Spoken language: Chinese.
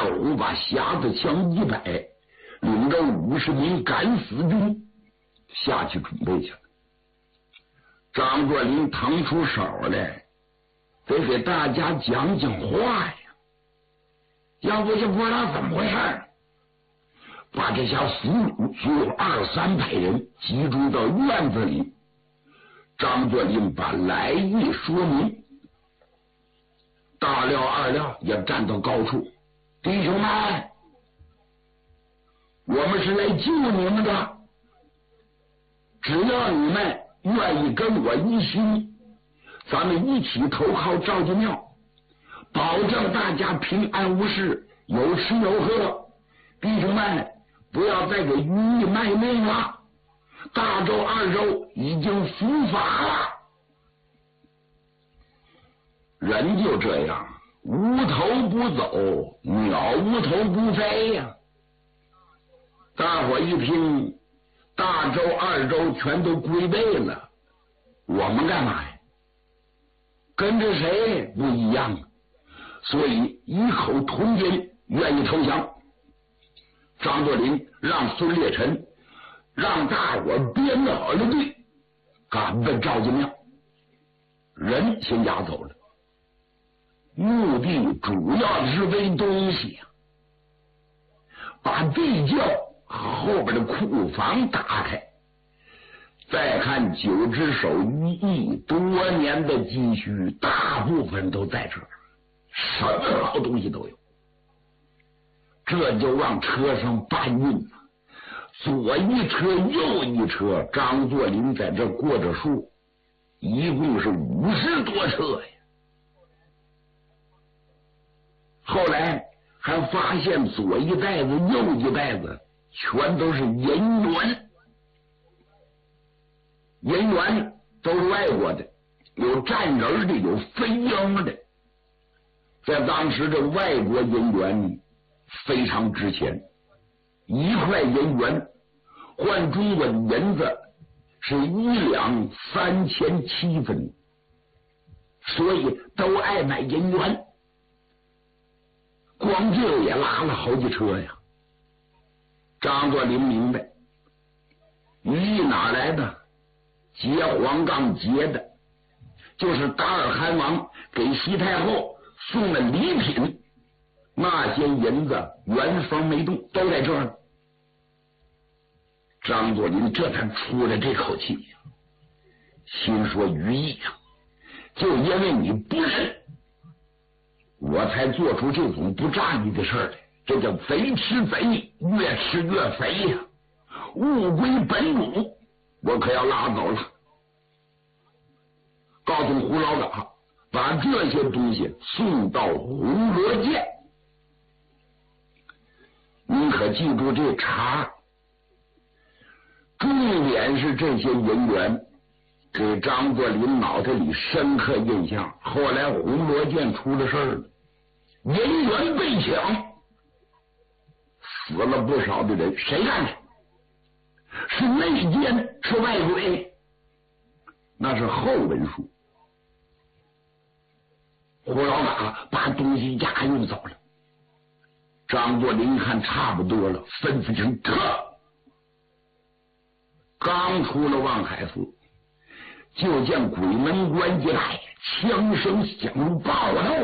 虎把匣子枪一摆，领着50名敢死军下去准备去了。张作霖腾出手来，得给大家讲讲话呀，要不就不知道怎么回事。把这些俘虏足有200-300人集中到院子里，张作霖把来意说明。大廖二廖也站到高处，弟兄们，我们是来救你们的，只要你们愿意跟我一心，咱们一起投靠赵家庙，保证大家平安无事，有吃有喝。弟兄们，不要再给于毅卖命了，大周二周已经伏法了。人就这样，无头不走，鸟无头不飞呀。大伙一听，大周二周全都归队了，我们干嘛呀？跟着谁不一样，所以异口同音愿意投降。张作霖让孙烈臣让大伙编好了队，赶奔赵家庙，人先押走了。目的主要是为东西呀，把地窖后边的库房打开，再看9只手于毅多年的积蓄，大部分都在这儿，什么好东西都有。这就往车上搬运了，左一车右一车，张作霖在这过着数，一共是50多车呀。后来还发现左一袋子右一袋子全都是银元，银元都是外国的，有站人的，有飞鹰的。在当时这外国银元非常值钱，1块银元换中国的银子是1两3007分，所以都爱买银元。光这也拉了好几车呀。张作霖明白，于毅哪来的？劫黄冈劫的，就是达尔罕王给西太后送的礼品，那些银子原封没动，都在这儿。张作霖这才出了这口气呀，心说于毅呀，就因为你不仁，我才做出这种不仗义的事来，这叫贼吃贼，越吃越肥呀！物归本主，我可要拉走了。告诉胡老大，把这些东西送到红罗涧。你可记住这茬，重点是这些银元给张作霖脑袋里深刻印象。后来红罗涧出了事儿了，银元被抢，死了不少的人，谁干的？是内奸，是外鬼，那是后文书。胡老大把东西押运走了，张作霖看差不多了，吩咐声撤。刚出了望海寺，就见鬼门关一带枪声响如爆漏，